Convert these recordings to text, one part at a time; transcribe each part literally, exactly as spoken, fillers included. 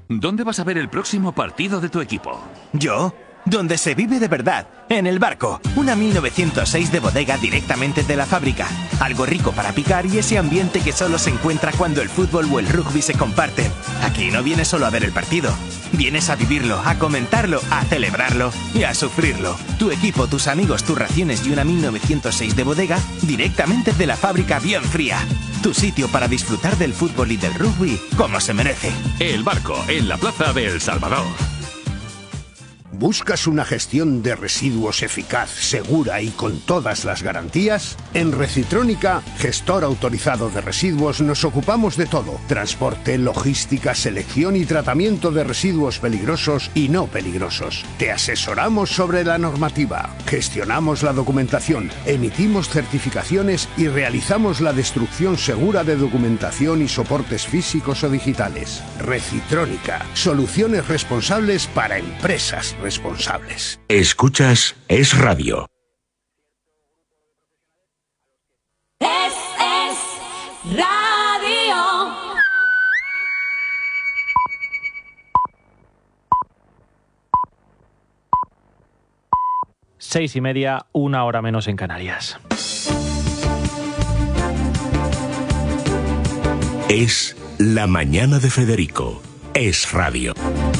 ¿Dónde vas a ver el próximo partido de tu equipo? ¿Yo? Donde se vive de verdad, en El Barco. Una mil novecientos seis de bodega directamente de la fábrica. Algo rico para picar y ese ambiente que solo se encuentra cuando el fútbol o el rugby se comparten. Aquí no vienes solo a ver el partido. Vienes a vivirlo, a comentarlo, a celebrarlo y a sufrirlo. Tu equipo, tus amigos, tus raciones y una mil novecientos seis de bodega directamente de la fábrica bien fría. Tu sitio para disfrutar del fútbol y del rugby como se merece. El Barco, en la plaza de El Salvador. ¿Buscas una gestión de residuos eficaz, segura y con todas las garantías? En Recitrónica, gestor autorizado de residuos, nos ocupamos de todo. Transporte, logística, selección y tratamiento de residuos peligrosos y no peligrosos. Te asesoramos sobre la normativa, gestionamos la documentación, emitimos certificaciones y realizamos la destrucción segura de documentación y soportes físicos o digitales. Recitrónica, soluciones responsables para empresas responsables. Escuchas Es Radio. Es, es Radio. Seis y media, una hora menos en Canarias. Es la mañana de Federico. Es Radio.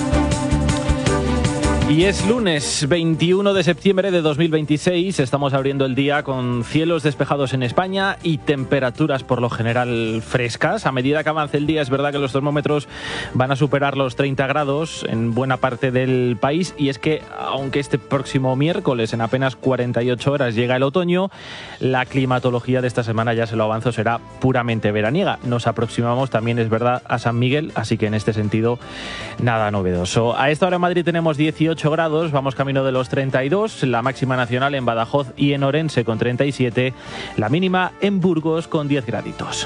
Y es lunes veintiuno de septiembre de dos mil veintiséis, estamos abriendo el día con cielos despejados en España y temperaturas por lo general frescas. A medida que avance el día es verdad que los termómetros van a superar los treinta grados en buena parte del país, y es que aunque este próximo miércoles en apenas cuarenta y ocho horas llega el otoño, la climatología de esta semana, ya se lo avanzo, será puramente veraniega. Nos aproximamos también, es verdad, a San Miguel, así que en este sentido nada novedoso. A esta hora en Madrid tenemos dieciocho grados, vamos camino de los treinta y dos, la máxima nacional en Badajoz y en Orense con treinta y siete, la mínima en Burgos con diez graditos.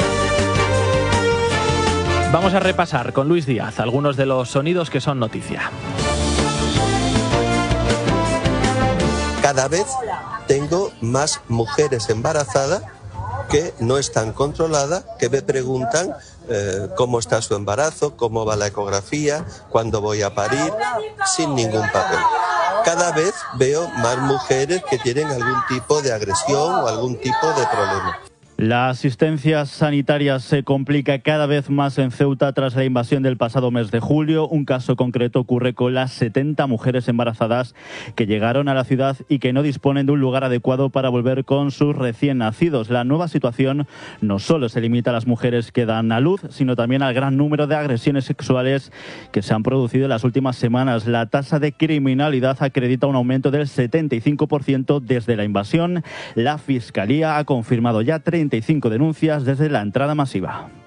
Vamos a repasar con Luis Díaz algunos de los sonidos que son noticia. Cada vez tengo más mujeres embarazadas que no están controladas, que me preguntan eh, cómo está su embarazo, cómo va la ecografía, cuándo voy a parir, sin ningún papel. Cada vez veo más mujeres que tienen algún tipo de agresión o algún tipo de problema. La asistencia sanitaria se complica cada vez más en Ceuta tras la invasión del pasado mes de julio. Un caso concreto ocurre con las setenta mujeres embarazadas que llegaron a la ciudad y que no disponen de un lugar adecuado para volver con sus recién nacidos. La nueva situación no solo se limita a las mujeres que dan a luz, sino también al gran número de agresiones sexuales que se han producido en las últimas semanas. La tasa de criminalidad acredita un aumento del setenta y cinco por ciento desde la invasión. La Fiscalía ha confirmado ya treinta y cinco denuncias desde la entrada masiva.